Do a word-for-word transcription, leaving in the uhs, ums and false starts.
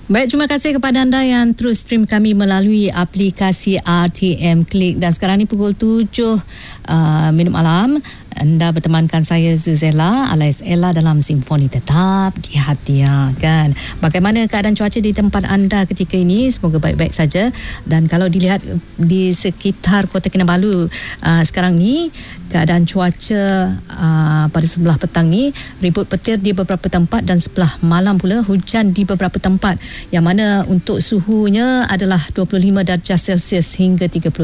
Baik, terima kasih kepada anda yang terus stream kami melalui aplikasi R T M Klik. Dan sekarang ni pukul tujuh uh, minit malam. Anda bertemankan saya Zuzella alias Ella dalam Simfoni Tetap di Hati, kan. Bagaimana keadaan cuaca di tempat anda ketika ini? Semoga baik-baik saja. Dan kalau dilihat di sekitar Kota Kinabalu uh, sekarang ni, keadaan cuaca uh, pada sebelah petang ni ribut petir di beberapa tempat dan sebelah malam pula hujan di beberapa tempat, yang mana untuk suhunya adalah dua puluh lima darjah Celsius hingga tiga puluh